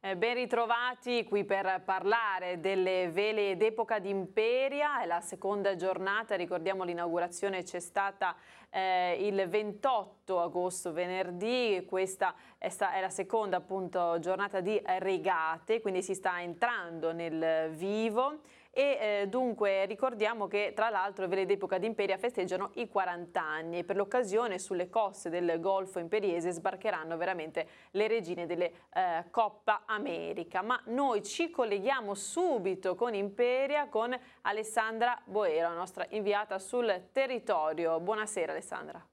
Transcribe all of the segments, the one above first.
Ben ritrovati qui per parlare delle vele d'epoca d'Imperia, è la seconda giornata, ricordiamo l'inaugurazione c'è stata il 28 agosto, venerdì, questa è la seconda appunto giornata di regate, quindi si sta entrando nel vivo. E dunque ricordiamo che tra l'altro le vele d'epoca d'Imperia festeggiano i 40 anni e per l'occasione sulle coste del Golfo Imperiese sbarcheranno veramente le regine delle Coppa America. Ma noi ci colleghiamo subito con Imperia con Alessandra Boero, la nostra inviata sul territorio. Buonasera Alessandra.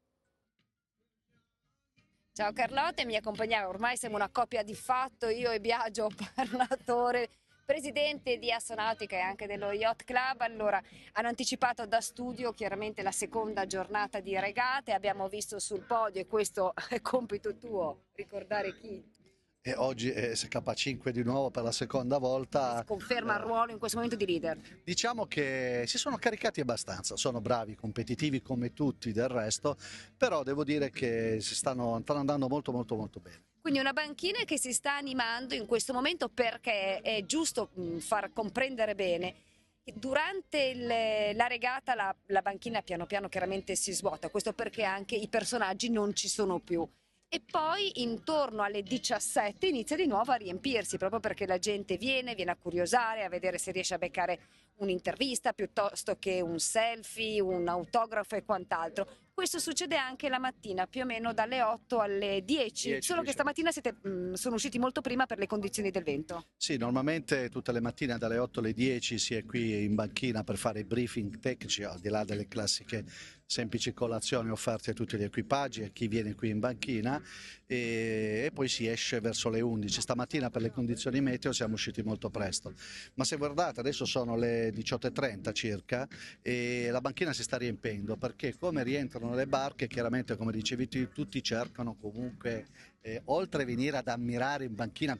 Ciao Carlotta, mi accompagnava, ormai siamo una coppia di fatto, io e Biagio Parlatore, presidente di Assonautica e anche dello Yacht Club. Allora, hanno anticipato da studio chiaramente la seconda giornata di regate, abbiamo visto sul podio, e questo è compito tuo, ricordare chi E oggi è SK5 di nuovo per la seconda volta. conferma il ruolo in questo momento di leader. Diciamo che si sono caricati abbastanza, sono bravi, competitivi come tutti del resto, però devo dire che stanno andando molto bene. Quindi una banchina che si sta animando in questo momento, perché è giusto far comprendere bene. Durante la regata la banchina piano piano chiaramente si svuota, questo perché anche i personaggi non ci sono più. E poi intorno alle 17 inizia di nuovo a riempirsi, proprio perché la gente viene a curiosare, a vedere se riesce a beccare un'intervista piuttosto che un selfie, un autografo e quant'altro. Questo succede anche la mattina, più o meno dalle 8 alle 10, solo che stamattina sono usciti molto prima per le condizioni del vento. Sì, normalmente tutte le mattine dalle 8 alle 10 si è qui in banchina per fare i briefing tecnici, al di là delle classiche semplici colazioni offerte a tutti gli equipaggi e chi viene qui in banchina, e poi si esce verso le 11. Stamattina per le condizioni meteo siamo usciti molto presto, ma se guardate adesso sono le 18:30 circa e la banchina si sta riempendo, perché come rientrano le barche, chiaramente come dicevi tu, tutti cercano comunque oltre a venire ad ammirare in banchina